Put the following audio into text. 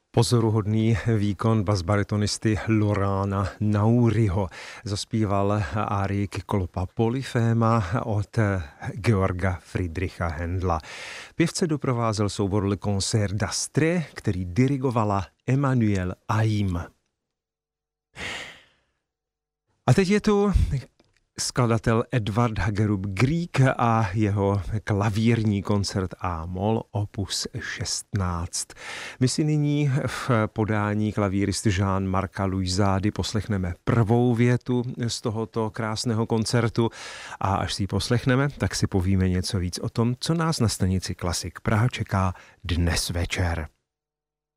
Pozoruhodný výkon basbaritonisty Lorana Nauriho. Zaspíval árii Kykolopa Polyféma od Georga Friedricha Händla. Pěvce doprovázel soubor Le Concert d'Astrée, který dirigovala Emmanuel Haïm. A teď je tu skladatel Edvard Hagerup Grieg a jeho klavírní koncert A-moll opus 16. My si nyní v podání klavíristy Jean-Marca Louisády poslechneme prvou větu z tohoto krásného koncertu a až si ji poslechneme, tak si povíme něco víc o tom, co nás na stanici Klasik Praha čeká dnes večer.